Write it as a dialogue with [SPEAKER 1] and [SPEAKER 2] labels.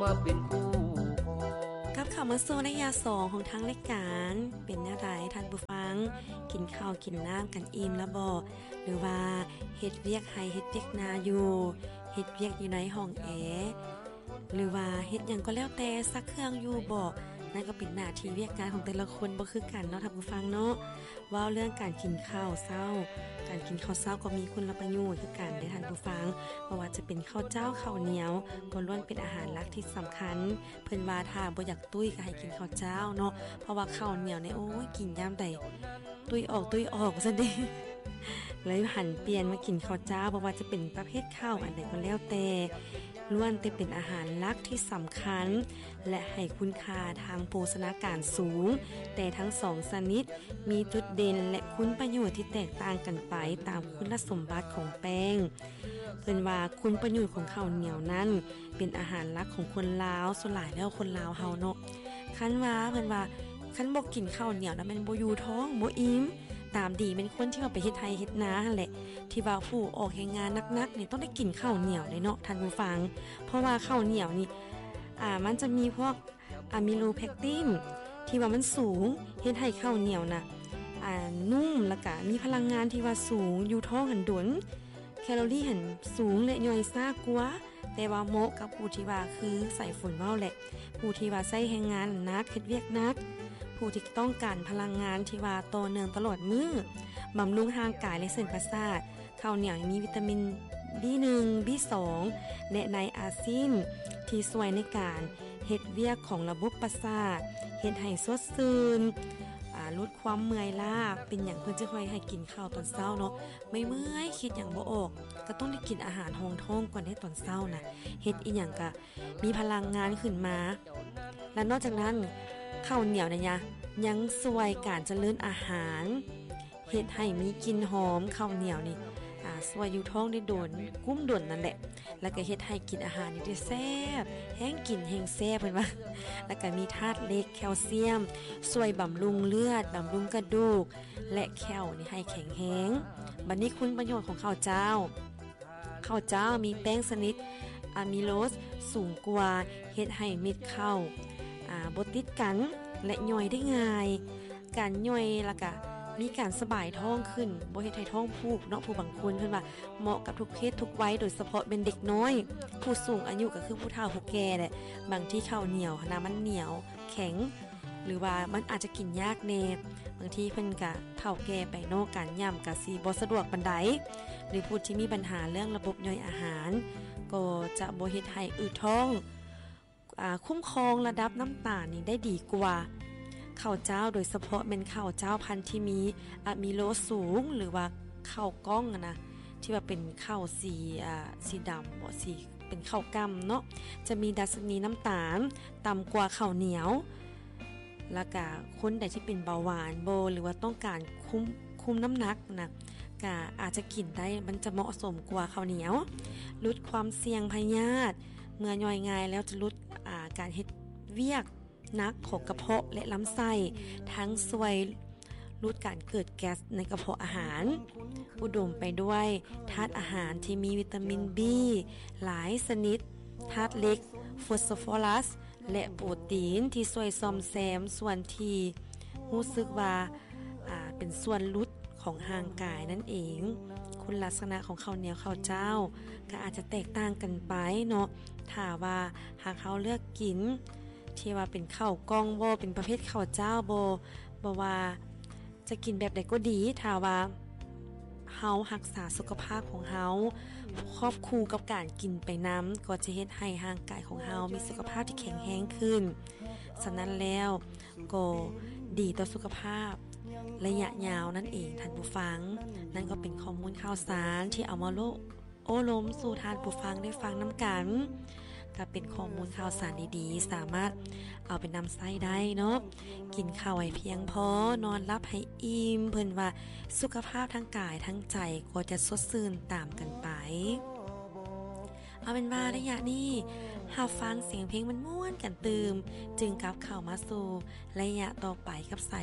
[SPEAKER 1] ว่าเป็นคู่
[SPEAKER 2] กับข่าวมาสู่ระยะ2ของทางรายการเป็นแนวใดท่านผู้ฟังกินข้าวกินน้ำกันอิ่มแล้วบ่หรือว่าเฮ็ดเวียกให้เฮ็ดเวียกนาอยู่เฮ็ดเวียกอยู่ในห้องแอร์หรือว่าเฮ็ดหยังก็แล้วแต่ซักเครื่องอยู่บ่นั่นก็เป็นหน้าที่เวียกงานของแต่ละคนบ่คือกันเนาะท่านผู้ฟังเนาะว่าเรื่องการกินข้าวเช้าการกินข้าวเช้าก็มีคุณประโยชน์คือกันได้ท่านผู้ฟังบ่ว่าจะเป็นข้าวเจ้าข้าวเหนียวก็ล้วนเป็นอาหารหลักที่สำคัญเพิ่นว่าถ้าบ่อยากตุ้ยก็ให้กินข้าวเจ้าเนาะเพราะว่าข้าวเหนียวเนี่ยโอ้ยกินยามใดตุ้ยออกซั่นเด้ เลยหันเปลี่ยนมากินข้าวเจ้าบ่ว่าจะเป็นประเภทข้าวอันใดก็แล้วแต่ล้วนแต่เป็นอาหารหลักที่สำคัญและให้คุณค่าทางโภชนาการสูงแต่ทั้งสองชนิดมีจุดเด่นและคุณประโยชน์ที่แตกต่างกันไปตามคุณสมบัติของแป้งเพิ่นว่าคุณประโยชน์ของข้าวเหนียวนั้นเป็นอาหารหลักของคนลาวส่วนหลายแล้วคนลาวเฮาเนาะคันว่าเพิ่นว่าคันบ่กินข้าวเหนียวนะมันบ่อยู่ท้องบ่อิ่มตามดีเป็นคนที่ว่าไปเฮ็ดไร่เฮ็ดนาหั่นแหละที่ว่าผู้ออกแรงงานหนักๆนี่ต้องได้กินข้าวเหนียวเลยเนาะท่านผู้ฟังเพราะว่าข้าวเหนียวนี่มันจะมีพวกอะมิโลเพกตินที่ว่ามันสูงเฮ็ดให้ข้าวเหนียวน่ะนุ่มแล้วก็มีพลังงานที่ว่าสูงอยู่ท้องหันดนแคลอรี่หันสูงและย่อยซ่ากว่าแต่ว่าเหมาะกับผู้ที่ว่าคือใส่ฝนเว้าแหละผู้ที่ว่าใช้แรงงานหนักเฮ็ดเวียกหนักผู้ที่ต้องการพลังงานที่ว่าต่อเนื่องตลอดมื้อบำรุงร่างกายและเส้นประสาทข้าวเหนียวมีวิตามิน B1 B2 และไนอาซินที่ช่วยในการเฮ็ดเวียกของระบบประสาทเฮ็ดให้สดชื่นลดความเมื่อยล้าเป็นหยังเพิ่นจะค่อยให้กินข้าวตอนเช้าเนาะไม่เมื่อยคิดหยังบ่ออกก็ต้องได้กินอาหารรองท้องก่อนในตอนเช้านะเฮ็ดอีหยังก็มีพลังงานขึ้นมาและนอกจากนั้นข้าวเหนียวเนี่ยยังช่วยการเจริญอาหารเฮ็ดให้มีกลิ่นหอมข้าวเหนียวนี่ช่วยอยู่ท้องได้โดนกุ้มดนนั่นแหละแล้วก็เฮ็ดให้กินอาหารนี่ได้แซ่บแห้งกินแห้งแซ่บเพิ่นว่าแล้วก็มีธาตุเหล็กแคลเซียมช่วยบำรุงเลือดบำรุงกระดูกและแคลนี่ให้แข็งแรงบัดนี้คุณประโยชน์ของข้าวเจ้ามีแป้งชนิดอะมิโลสสูงกว่าเฮ็ดให้เม็ดข้าวบ่ติดกันและย่อยได้ง่ายการย่อยแล้วก็มีการสบายท้องขึ้นบ่เฮ็ดให้ท้องผูกเนาะผู้บางคนเพิ่นว่าเหมาะกับทุกเพศทุกวัยโดยเฉพาะเป็นเด็กน้อยผู้สูงอายุก็คือผู้เฒ่าผู้แก่แหละบางที่ข้าวเหนียวน้ำมันเหนียวแข็งหรือว่ามันอาจจะกินยากแน่บางทีเพิ่นก็เฒ่าแก่ไปเนาะการย่ำก็สิบ่สะดวกปานใดหรือผู้ที่มีปัญหาเรื่องระบบย่อยอาหารก็จะบ่เฮ็ดให้อืดท้องคุ้มครองระดับน้ำตาลนี่ได้ดีกว่าข้าวเจ้าโดยเฉพาะเป็นข้าวเจ้าพันธุ์ที่มีอะมิโลสูงหรือว่าข้าวกล้องนะที่ว่าเป็นข้าวสีดำบ่สีเป็นข้าวกำเนาะจะมีดัชนีน้ำตาลต่ำกว่าข้าวเหนียวแล้วก็คนใดที่เป็นเบาหวานโบหรือว่าต้องการคุมน้ำหนักนะก็อาจจะกินได้มันจะเหมาะสมกว่าข้าวเหนียวลดความเสี่ยงพยาธิเมื่อย่อยง่ายแล้วจะลดการเฮ็ดเวียกนักของกระเพาะและลำไส้ทั้งช่วยลดการเกิดแก๊สในกระเพาะอาหารอุดมไปด้วยธาตุอาหารที่มีวิตามิน B หลายชนิดธาตุเหล็กฟอสฟอรัสและโปรตีนที่ช่วยซ่อมแซมส่วนที่รู้สึกว่าเป็นส่วนหลุดของร่างกายนั่นเองคุณลักษณะของข้าวเหนียวข้าวเจ้าก็อาจจะแตกต่างกันไปเนาะถ้าว่าหากเขาเลือกกินที่ว่าเป็นข้าวกล้องบ่เป็นประเภทข้าวเจ้าบ่ว่าจะกินแบบใดก็ดีถ้าว่าเฮารักษาสุขภาพของเฮาครอบครู่กับการกินไปน้ำก็จะเฮ็ดให้ร่างกายของเฮามีสุขภาพที่แข็งแรงขึ้นฉะนั้นแล้วก็ดีต่อสุขภาพระยะยาวนั่นเองท่านผู้ฟังนั่นก็เป็นข้อมูลข่าวสารที่เอามาโอ้ล้มสู่ท่านผู้ฟังได้ฟังน้ำกันก็เป็นข้อมูลข่าวสารดีๆสามารถเอาไปนำใช้ได้เนาะกินข้าวให้เพียงพอนอนรับให้อิ่มเพิ่นว่าสุขภาพทั้งกายทั้งใจก็จะสดชื่นตามกันไปเอาเป็นว่าระยะนี้รับฟังเสียงเพลงมันม่วนกันตื่มจึงกลับเข้ามาสู่ระยะต่อไปกับสาย